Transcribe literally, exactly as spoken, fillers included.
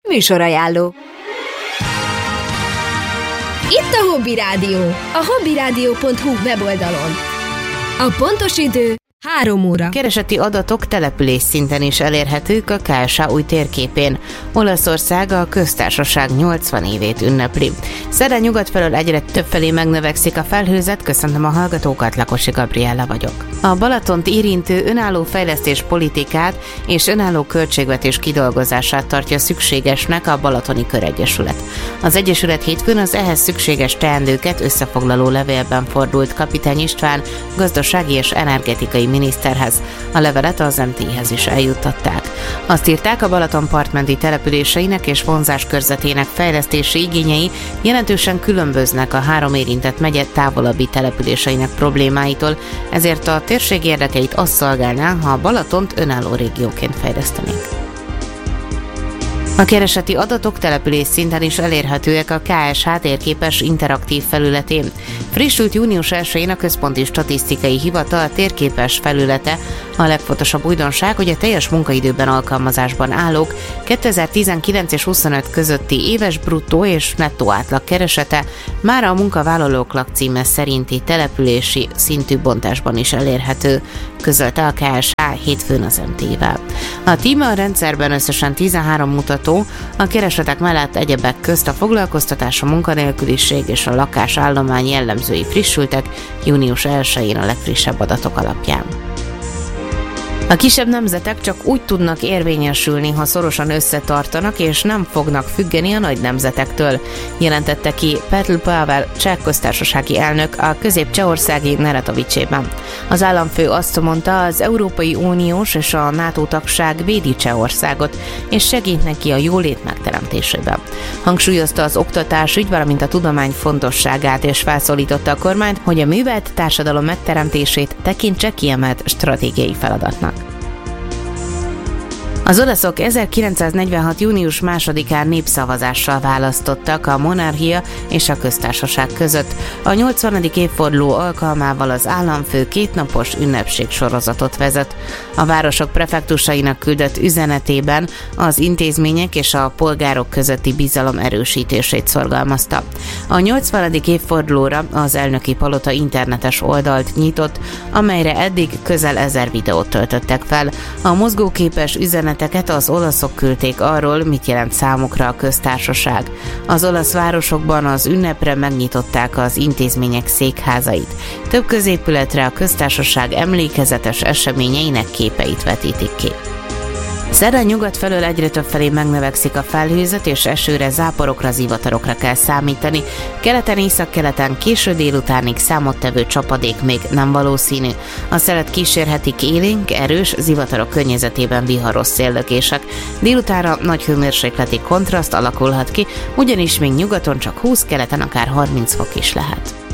Műsorajánló. Itt a Hobby Rádió, a hobbyrádió pont hu weboldalon. A pontos idő három óra. Kereseti adatok település szinten is elérhetők a ká es há új térképén. Olaszország a köztársaság nyolcvan évét ünnepli. Szerdán nyugat felől egyre többfelé megnövekszik a felhőzet, köszöntöm a hallgatókat, Lakosi Gabriella vagyok. A Balatont érintő önálló fejlesztés politikát és önálló költségvetés kidolgozását tartja szükségesnek a Balatoni Köregyesület. Az Egyesület hétfőn az ehhez szükséges teendőket összefoglaló levélben fordult Kapitány István gazdasági és energetikai miniszterhez. A levelet az em té-hez is eljuttatták. Azt írták, a Balaton partmenti településeinek és vonzás körzetének fejlesztési igényei jelentősen különböznek a három érintett megye távolabbi településeinek problémáitól, ezért a térség érdekeit azt szolgálná, ha a Balatont önálló régióként fejlesztenénk. A kereseti adatok település szinten is elérhetőek a ká es há térképes interaktív felületén. Frissült június elsején a Központi Statisztikai Hivatal térképes felülete. A legfontosabb újdonság, hogy a teljes munkaidőben alkalmazásban állók kétezer-tizenkilenc és huszonöt közötti éves bruttó és nettó átlag keresete már a munkavállalók lakcíme szerinti települési szintű bontásban is elérhető, közölte a ká es há hétfőn az em té-vel. A tíme a rendszerben összesen tizenhárom mutató, a keresetek mellett egyebek közt a foglalkoztatás, a munkanélküliség és a lakásállomány jellemzői frissültek június elsején a legfrissebb adatok alapján. A kisebb nemzetek csak úgy tudnak érvényesülni, ha szorosan összetartanak és nem fognak függeni a nagy nemzetektől, jelentette ki Petr Pavel cseh köztársasági elnök a közép-csehországi Neratovicsében. Az államfő azt mondta, az Európai Uniós és a NATO tagság védi Csehországot és segít neki a jólét megteremtésében. Hangsúlyozta az oktatásügy, valamint a tudomány fontosságát, és felszólította a kormányt, hogy a művelt társadalom megteremtését tekintse kiemelt stratégiai feladatnak. Az olaszok ezerkilencszáznegyvenhat június másodikán népszavazással választottak a monarchia és a köztársaság között. A nyolcvanadik évforduló alkalmával az államfő kétnapos ünnepségsorozatot vezet. A városok prefektusainak küldött üzenetében az intézmények és a polgárok közötti bizalom erősítését szorgalmazta. A nyolcvanadik évfordulóra az elnöki palota internetes oldalt nyitott, amelyre eddig közel ezer videót töltöttek fel. A mozgóképes üzenet az olaszok küldték arról, mit jelent számukra a köztársaság. Az olasz városokban az ünnepre megnyitották az intézmények székházait. Több középületre a köztársaság emlékezetes eseményeinek képeit vetítik ki. Szerdán nyugat felől egyre több felé megnövekszik a felhőzet, és esőre, záporokra, zivatarokra kell számítani. Keleten, északkeleten késő délutánig számottevő csapadék még nem valószínű. A szelet kísérhetik élénk, erős, zivatarok környezetében viharos széllökések. Délutánra nagy hőmérsékleti kontraszt alakulhat ki, ugyanis még nyugaton csak húsz, keleten akár harminc fok is lehet.